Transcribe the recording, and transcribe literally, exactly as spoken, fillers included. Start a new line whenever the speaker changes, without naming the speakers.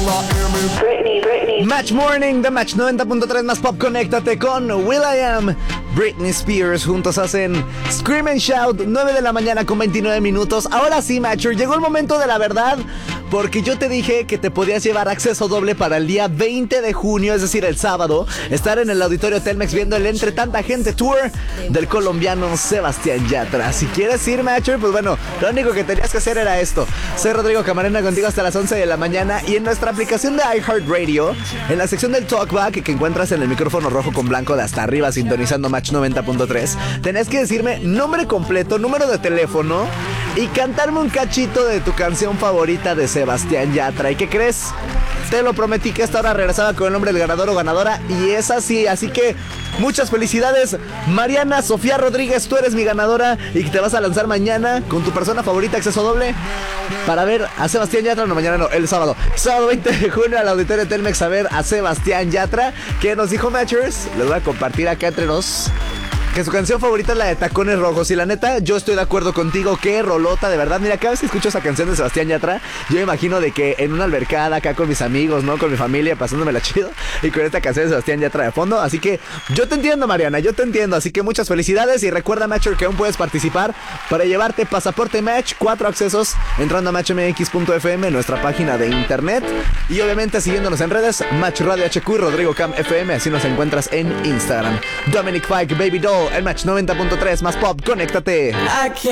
Britney, Britney.
Match Morning de Match noventa punto tres más Pop. Conéctate con will.i.am, Britney Spears. Juntos hacen Scream and Shout. Nueve de la mañana con veintinueve minutos. Ahora sí, Matcher, llegó el momento de la verdad, porque yo te dije que te podías llevar acceso doble para el día veinte de junio, es decir, el sábado, estar en el Auditorio Telmex viendo el Entre Tanta Gente Tour del colombiano Sebastián Yatra. Si quieres ir, Matcher, pues bueno, lo único que tenías que hacer era esto. Soy Rodrigo Camarena, contigo hasta las once de la mañana, y en nuestra aplicación de iHeartRadio, en la sección del Talkback que encuentras en el micrófono rojo con blanco de hasta arriba sintonizando Match noventa punto tres, tenés que decirme nombre completo, número de teléfono y cantarme un cachito de tu canción favorita de Sebastián Yatra. ¿Y qué crees? Te lo prometí que esta hora regresaba con el nombre del ganador o ganadora, y es así. Así que muchas felicidades, Mariana Sofía Rodríguez, tú eres mi ganadora y que te vas a lanzar mañana con tu persona favorita, acceso doble para ver a Sebastián Yatra. No, mañana no, el sábado. Sábado veinte de junio al Auditorio Telmex a ver a Sebastián Yatra, que nos dijo Matchers, les voy a compartir acá entre nos, que su canción favorita es la de Tacones Rojos. Y la neta, yo estoy de acuerdo contigo. Qué rolota, de verdad. Mira, cada vez que escucho esa canción de Sebastián Yatra, yo me imagino de que en una albercada acá con mis amigos, ¿no? Con mi familia, pasándomela chido, y con esta canción de Sebastián Yatra de fondo. Así que yo te entiendo, Mariana, yo te entiendo. Así que muchas felicidades. Y recuerda, Matcher, que aún puedes participar para llevarte pasaporte Match, cuatro accesos, entrando a match m x punto f m, nuestra página de internet. Y obviamente siguiéndonos en redes, Match Radio H Q y Rodrigo Cam F M. Así nos encuentras en Instagram. Dominic Fike, Baby Doll, el Match noventa punto tres más Pop. Conéctate.